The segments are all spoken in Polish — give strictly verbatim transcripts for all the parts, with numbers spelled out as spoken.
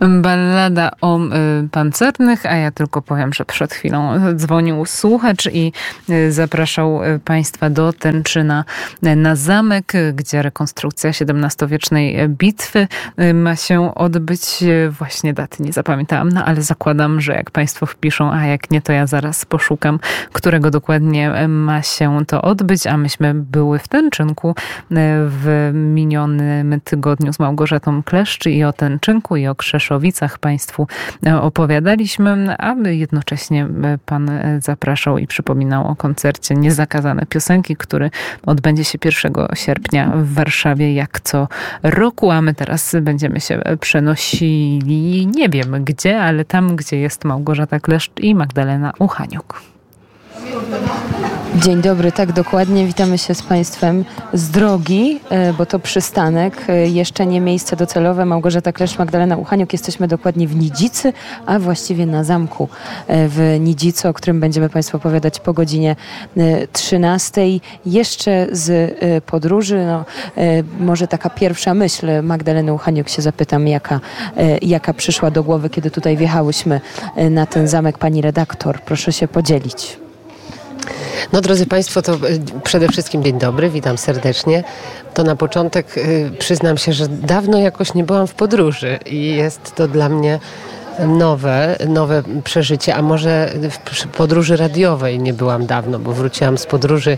Ballada o y, pancernych, a ja tylko powiem, że przed chwilą dzwonił słuchacz i y, zapraszał Państwa do Tęczyna na zamek, gdzie rekonstrukcja siedemnastowiecznej bitwy y, ma się odbyć. Właśnie daty nie zapamiętałam, no ale zakładam, że jak Państwo wpiszą, a jak nie, to ja zaraz poszukam, którego dokładnie ma się to odbyć, a myśmy były w Tęczynku y, w minionym tygodniu z Małgorzatą Kleszcz i o Tęczynku i o Krzeszowicach Państwu opowiadaliśmy, a jednocześnie Pan zapraszał i przypominał o koncercie Niezakazane Piosenki, który odbędzie się pierwszego sierpnia w Warszawie jak co roku, a my teraz będziemy się przenosili, nie wiem gdzie, ale tam, gdzie jest Małgorzata Kleszcz i Magdalena Uchaniuk. Dzień dobry, tak dokładnie. Witamy się z Państwem z drogi, bo to przystanek, jeszcze nie miejsce docelowe. Małgorzata Kleszcz, Magdalena Uchaniuk. Jesteśmy dokładnie w Nidzicy, a właściwie na zamku w Nidzicy, o którym będziemy Państwu opowiadać po godzinie trzynastej. Jeszcze z podróży, no, może taka pierwsza myśl Magdaleny Uchaniuk się zapytam, jaka, jaka przyszła do głowy, kiedy tutaj wjechałyśmy na ten zamek. Pani redaktor, proszę się podzielić. No drodzy Państwo, to przede wszystkim dzień dobry, witam serdecznie. To na początek przyznam się, że dawno jakoś nie byłam w podróży i jest to dla mnie nowe, nowe przeżycie, a może w podróży radiowej nie byłam dawno, bo wróciłam z podróży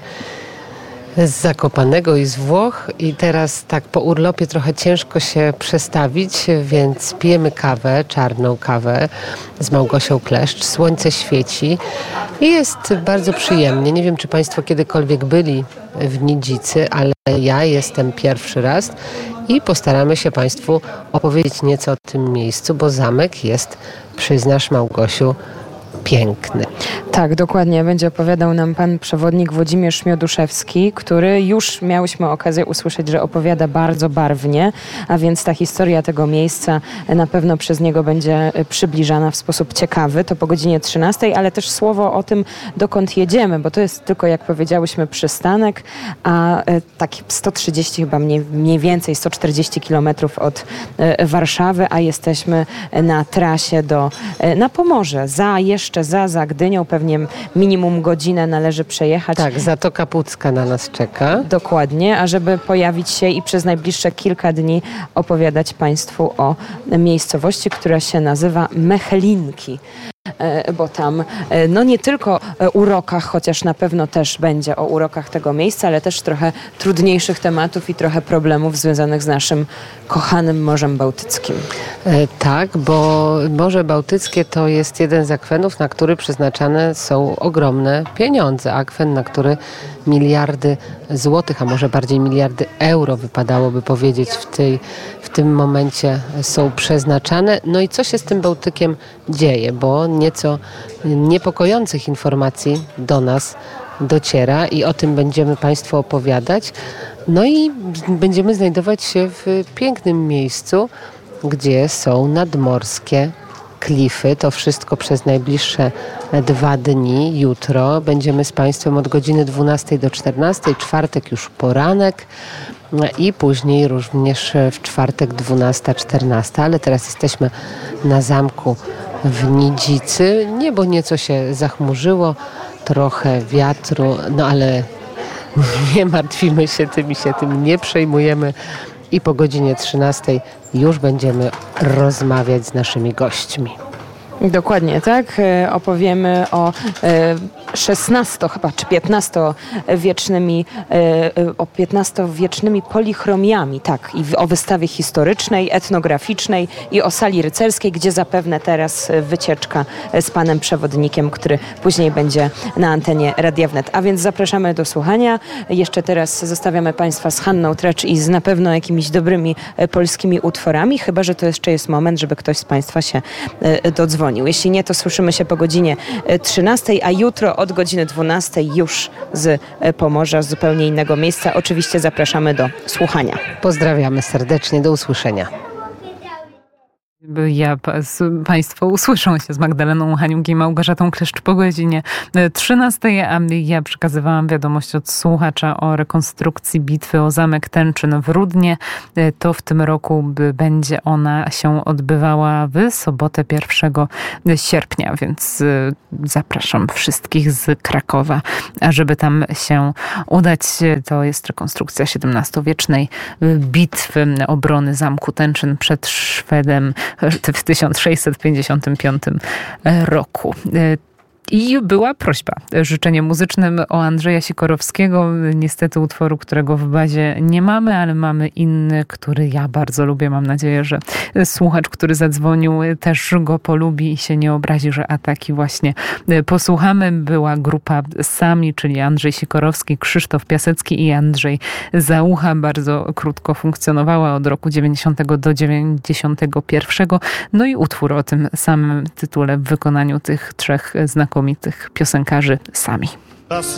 z Zakopanego i z Włoch i teraz tak po urlopie trochę ciężko się przestawić, więc pijemy kawę, czarną kawę z Małgosią Kleszcz. Słońce świeci i jest bardzo przyjemnie. Nie wiem, czy Państwo kiedykolwiek byli w Nidzicy, ale ja jestem pierwszy raz i postaramy się Państwu opowiedzieć nieco o tym miejscu, bo zamek jest, przyznasz Małgosiu, piękny. Tak, dokładnie. Będzie opowiadał nam pan przewodnik Włodzimierz Mioduszewski, który już miałyśmy okazję usłyszeć, że opowiada bardzo barwnie, a więc ta historia tego miejsca na pewno przez niego będzie przybliżana w sposób ciekawy. To po godzinie trzynastej, ale też słowo o tym, dokąd jedziemy, bo to jest tylko, jak powiedziałyśmy, przystanek, a tak sto trzydzieści chyba mniej, mniej więcej sto czterdzieści kilometrów od Warszawy, a jesteśmy na trasie do, na Pomorze, za jeszcze za, za Gdynią, pewnie minimum godzinę należy przejechać. Tak, Zatoka Pucka na nas czeka. Dokładnie, a żeby pojawić się i przez najbliższe kilka dni opowiadać Państwu o miejscowości, która się nazywa Mechelinki. Bo tam no nie tylko urokach, chociaż na pewno też będzie o urokach tego miejsca, ale też trochę trudniejszych tematów i trochę problemów związanych z naszym kochanym Morzem Bałtyckim. E, tak, bo Morze Bałtyckie to jest jeden z akwenów, na który przeznaczane są ogromne pieniądze. Akwen, na który miliardy złotych, a może bardziej miliardy euro wypadałoby powiedzieć w, tej, w tym momencie są przeznaczane. No i co się z tym Bałtykiem dzieje, bo nieco niepokojących informacji do nas dociera i o tym będziemy Państwu opowiadać. No i będziemy znajdować się w pięknym miejscu, gdzie są nadmorskie klify. To wszystko przez najbliższe dwa dni. Jutro będziemy z Państwem od godziny dwunastej do czternastej, czwartek już poranek i później również w czwartek dwunasta czternasta, ale teraz jesteśmy na zamku w Nidzicy. Niebo nieco się zachmurzyło, trochę wiatru, no ale nie martwimy się tym i się tym nie przejmujemy. I po godzinie trzynastej już będziemy rozmawiać z naszymi gośćmi. Dokładnie, tak. Opowiemy o szesnasto chyba, czy piętnastowiecznymi, o piętnastowiecznymi polichromiami, tak, i o wystawie historycznej, etnograficznej i o sali rycerskiej, gdzie zapewne teraz wycieczka z panem przewodnikiem, który później będzie na antenie Radia Wnet. A więc zapraszamy do słuchania. Jeszcze teraz zostawiamy Państwa z Hanną Trecz i z na pewno jakimiś dobrymi polskimi utworami, chyba że to jeszcze jest moment, żeby ktoś z Państwa się dodzwonił. Jeśli nie, to słyszymy się po godzinie trzynastej, a jutro od godziny dwunastej już z Pomorza, z zupełnie innego miejsca. Oczywiście zapraszamy do słuchania. Pozdrawiamy serdecznie, do usłyszenia. Ja, Państwo usłyszą się z Magdaleną Haniuk i Małgorzatą Kleszcz po godzinie trzynastej, a ja przekazywałam wiadomość od słuchacza o rekonstrukcji bitwy o Zamek Tenczyn w Rudnie. To w tym roku będzie ona się odbywała w sobotę pierwszego sierpnia, więc zapraszam wszystkich z Krakowa, ażeby tam się udać. To jest rekonstrukcja siedemnastowiecznej bitwy obrony Zamku Tenczyn przed Szwedem w tysiąc sześćset pięćdziesiątym piątym roku. I była prośba, życzenie muzycznym o Andrzeja Sikorowskiego. Niestety utworu, którego w bazie nie mamy, ale mamy inny, który ja bardzo lubię. Mam nadzieję, że słuchacz, który zadzwonił, też go polubi i się nie obrazi, że a taki właśnie posłuchamy. Była grupa Sami, czyli Andrzej Sikorowski, Krzysztof Piasecki i Andrzej Załucha. Bardzo krótko funkcjonowała od roku dziewięćdziesiątego do dziewięćdziesiątego pierwszego. No i utwór o tym samym tytule w wykonaniu tych trzech znakomitych piosenkarzy Sami.